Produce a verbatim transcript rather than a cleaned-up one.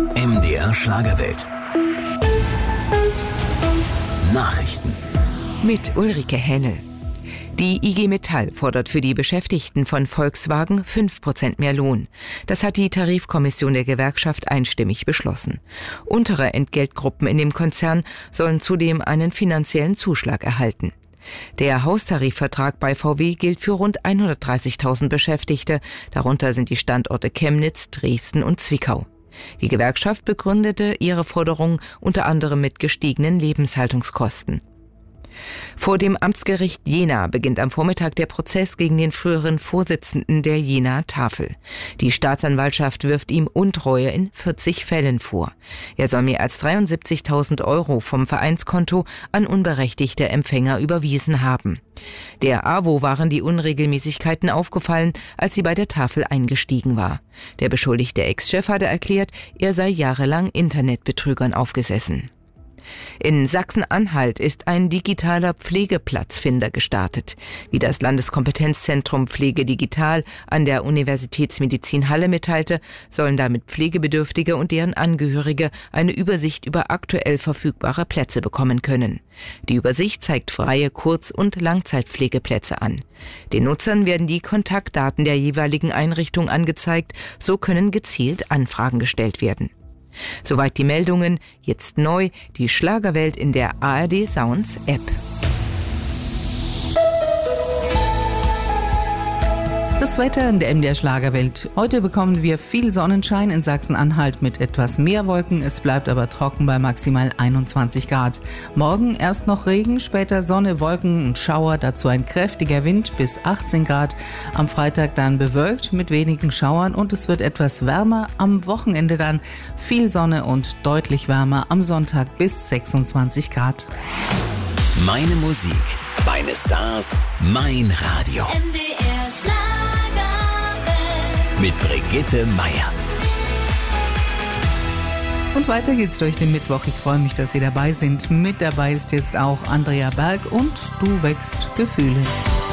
M D R Schlagerwelt. Nachrichten. Mit Ulrike Hennel. Die I G Metall fordert für die Beschäftigten von Volkswagen fünf Prozent mehr Lohn. Das hat die Tarifkommission der Gewerkschaft einstimmig beschlossen. Untere Entgeltgruppen in dem Konzern sollen zudem einen finanziellen Zuschlag erhalten. Der Haustarifvertrag bei V W gilt für rund hundertdreißigtausend Beschäftigte. Darunter sind die Standorte Chemnitz, Dresden und Zwickau. Die Gewerkschaft begründete ihre Forderung unter anderem mit gestiegenen Lebenshaltungskosten. Vor dem Amtsgericht Jena beginnt am Vormittag der Prozess gegen den früheren Vorsitzenden der Jenaer Tafel. Die Staatsanwaltschaft wirft ihm Untreue in vierzig Fällen vor. Er soll mehr als dreiundsiebzigtausend Euro vom Vereinskonto an unberechtigte Empfänger überwiesen haben. Der A W O waren die Unregelmäßigkeiten aufgefallen, als sie bei der Tafel eingestiegen war. Der beschuldigte Ex-Chef hatte erklärt, er sei jahrelang Internetbetrügern aufgesessen. In Sachsen-Anhalt ist ein digitaler Pflegeplatzfinder gestartet. Wie das Landeskompetenzzentrum Pflege Digital an der Universitätsmedizin Halle mitteilte, sollen damit Pflegebedürftige und deren Angehörige eine Übersicht über aktuell verfügbare Plätze bekommen können. Die Übersicht zeigt freie Kurz- und Langzeitpflegeplätze an. Den Nutzern werden die Kontaktdaten der jeweiligen Einrichtung angezeigt, so können gezielt Anfragen gestellt werden. Soweit die Meldungen, jetzt neu die Schlagerwelt in der A R D Sounds App. Das Wetter in der M D R Schlagerwelt. Heute bekommen wir viel Sonnenschein in Sachsen-Anhalt mit etwas mehr Wolken. Es bleibt aber trocken bei maximal einundzwanzig Grad. Morgen erst noch Regen, später Sonne, Wolken und Schauer. Dazu ein kräftiger Wind bis achtzehn Grad. Am Freitag dann bewölkt mit wenigen Schauern und es wird etwas wärmer. Am Wochenende dann viel Sonne und deutlich wärmer. Am Sonntag bis sechsundzwanzig Grad. Meine Musik, meine Stars, mein Radio. M D R Schlagerwelt. Mit Brigitte Meier. Und weiter geht's durch den Mittwoch. Ich freue mich, dass Sie dabei sind. Mit dabei ist jetzt auch Andrea Berg und Du wächst Gefühle.